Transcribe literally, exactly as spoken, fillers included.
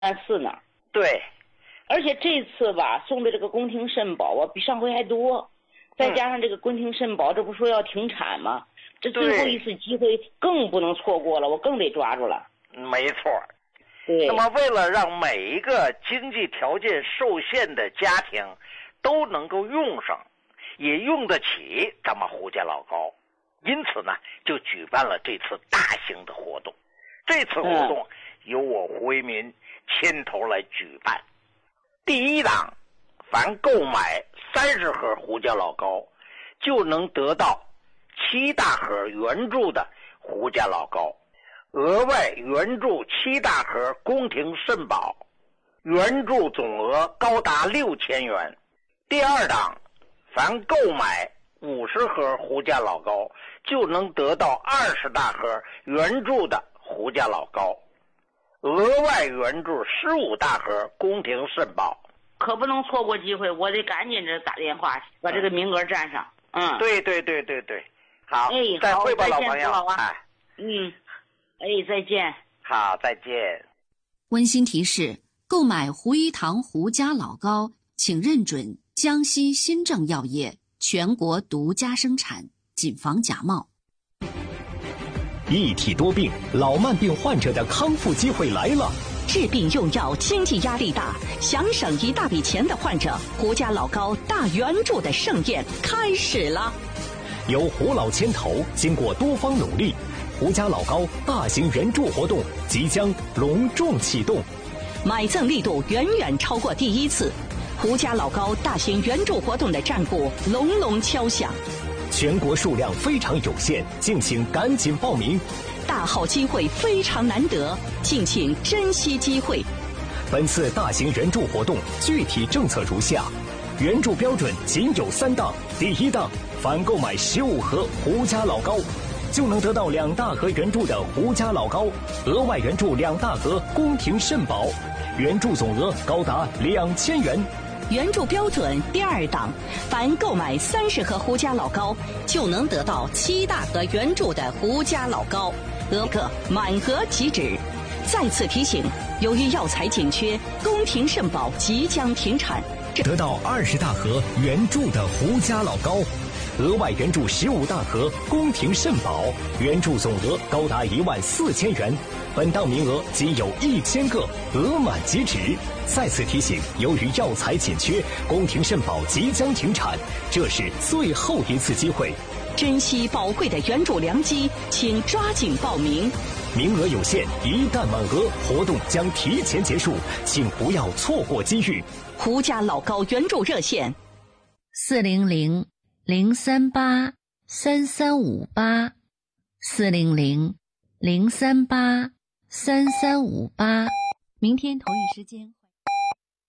四呢。 对， 而且这次吧送的这个宫廷肾宝啊，比上回还多，再加上这个宫廷肾宝，这不说要停产吗？这最后一次机会更不能错过了，我更得抓住了。 没错。 对。 那么为了让每一个经济条件受限的家庭都能够用上，也用得起咱们胡家老高，因此呢，就举办了这次大型的活动。这次活动由我胡为民牵头来举办。第一档，凡购买三十盒胡家老高，就能得到七大盒原注的胡家老高，额外援助七大盒宫廷肾宝，援助总额高达六千元。第二档，凡购买五十盒胡家老高，就能得到二十大盒援助的胡家老高，额外援助十五大盒宫廷肾宝。 可不能错过机会，我得赶紧这打电话把这个名额占上。嗯， 对对对对对，好， 哎， 再会吧， 老朋友。 啊、哎，嗯，哎，再见。 好，再见。 温馨提示：购买胡一堂胡家老高，请认准江西新政药业全国独家生产，谨防假冒。 一体多病，老慢病患者的康复机会来了。 治病用药经济压力大，想省一大笔钱的患者，胡家老高大援助的盛宴开始了。 由胡老牵头，经过多方努力，胡家老高大型援助活动即将隆重启动。 买赠力度远远超过第一次，胡家老高大型援助活动的战鼓隆隆敲响。 全国数量非常有限，敬请赶紧报名。 大好机会非常难得，敬请珍惜机会。 本次大型援助活动具体政策如下：援助标准仅有三档。第一档，凡购买十五盒胡家老高，就能得到两大盒援助的胡家老高，额外援助两大盒宫廷肾宝，援助总额高达两千元。 援助标准第二档，凡购买三十盒胡家老高，就能得到七大盒援助的胡家老高，额个满额即止。再次提醒，由于药材紧缺，宫廷肾宝即将停产， 得到二十大盒援助的胡家老高，额外援助十五大盒宫廷肾宝，援助总额高达一万四千元。本档名额仅有一千个，额满即止。再次提醒，由于药材紧缺，宫廷肾宝即将停产，这是最后一次机会， 珍惜宝贵的援助良机，请抓紧报名。 名额有限，一旦满额，活动将提前结束，请不要错过机遇。 胡家老高援助热线： 四零零零三八三三五八，四零零零三八三三五八。明天同一时间。